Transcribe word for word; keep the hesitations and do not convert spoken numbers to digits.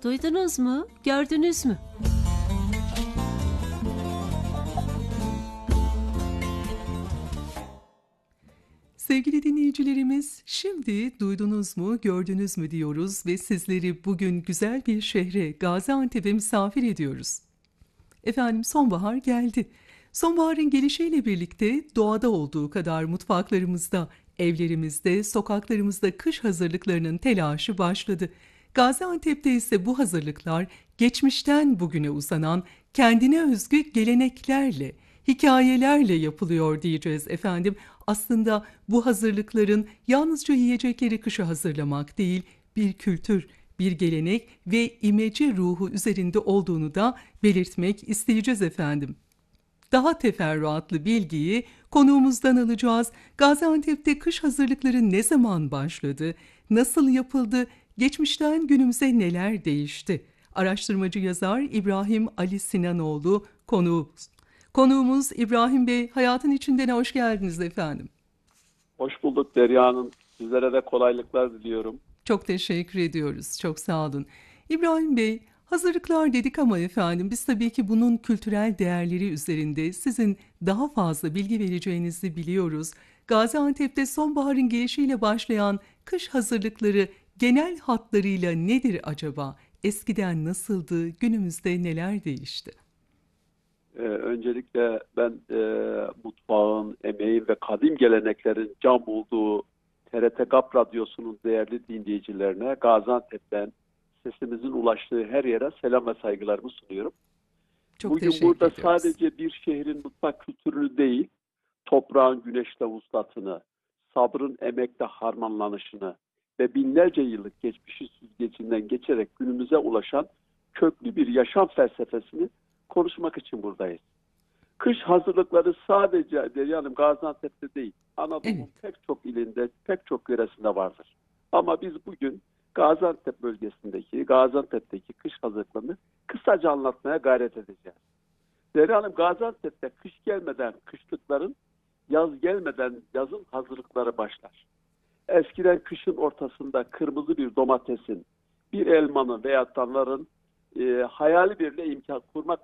Duydunuz mu? Gördünüz mü? Sevgili dinleyicilerimiz, şimdi duydunuz mu, gördünüz mü diyoruz ve sizleri bugün güzel bir şehre, Gaziantep'e misafir ediyoruz. Efendim, sonbahar geldi. Sonbaharın gelişiyle birlikte doğada olduğu kadar mutfaklarımızda, evlerimizde, sokaklarımızda kış hazırlıklarının telaşı başladı. Gaziantep'te ise bu hazırlıklar geçmişten bugüne uzanan kendine özgü geleneklerle, hikayelerle yapılıyor diyeceğiz efendim. Aslında bu hazırlıkların yalnızca yiyecekleri kışa hazırlamak değil, bir kültür, bir gelenek ve imece ruhu üzerinde olduğunu da belirtmek isteyeceğiz efendim. Daha teferruatlı bilgiyi konuğumuzdan alacağız. Gaziantep'te kış hazırlıkları ne zaman başladı, nasıl yapıldı, geçmişten günümüze neler değişti? Araştırmacı yazar İbrahim Ali Sinanoğlu konuğumuz. Konuğumuz İbrahim Bey, hayatın içinden hoş geldiniz efendim. Hoş bulduk Derya Hanım. Sizlere de kolaylıklar diliyorum. Çok teşekkür ediyoruz. Çok sağ olun. İbrahim Bey, hazırlıklar dedik ama efendim biz tabii ki bunun kültürel değerleri üzerinde sizin daha fazla bilgi vereceğinizi biliyoruz. Gaziantep'te sonbaharın gelişiyle başlayan kış hazırlıkları genel hatlarıyla nedir acaba? Eskiden nasıldı? Günümüzde neler değişti? Ee, öncelikle ben e, mutfağın, emeğin ve kadim geleneklerin cam olduğu T R T GAP Radyosu'nun değerli dinleyicilerine Gaziantep'ten sesimizin ulaştığı her yere selam ve saygılarımı sunuyorum. Çok Bugün teşekkür burada ediyoruz. sadece bir şehrin mutfak kültürünü değil, toprağın güneşte vuslatını, sabrın emekte harmanlanışını ve binlerce yıllık geçmişi süzgecinden geçerek günümüze ulaşan köklü bir yaşam felsefesini konuşmak için buradayız. Kış hazırlıkları sadece Derya Hanım Gaziantep'te değil, Anadolu'nun Evet. pek çok ilinde, pek çok yöresinde vardır. Ama biz bugün Gaziantep bölgesindeki, Gaziantep'teki kış hazırlıklarını kısaca anlatmaya gayret edeceğiz. Derya Hanım, Gaziantep'te kış gelmeden kışlıkların, yaz gelmeden yazın hazırlıkları başlar. Eskiden kışın ortasında kırmızı bir domatesin, bir elmanın veya danların e, hayali birle imkan kurmak